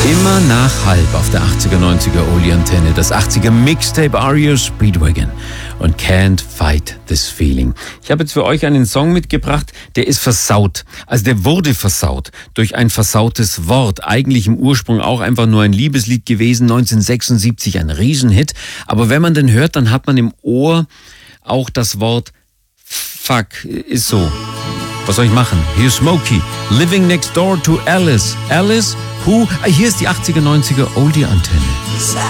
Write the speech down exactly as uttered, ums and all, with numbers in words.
Immer nach halb auf der achtziger, neunziger Oldie-Antenne. Das achtziger Mixtape R E O Speedwagon und Can't Fight This Feeling. Ich habe jetzt für euch einen Song mitgebracht, der ist versaut. Also der wurde versaut durch ein versautes Wort. Eigentlich im Ursprung auch einfach nur ein Liebeslied gewesen, neunzehnhundertsechsundsiebzig ein Riesenhit. Aber wenn man den hört, dann hat man im Ohr auch das Wort Fuck. Ist so. Was soll ich machen? Here's Smokey, Living Next Door to Alice. Alice? Who? Hier ist die achtziger, neunziger Oldie-Antenne.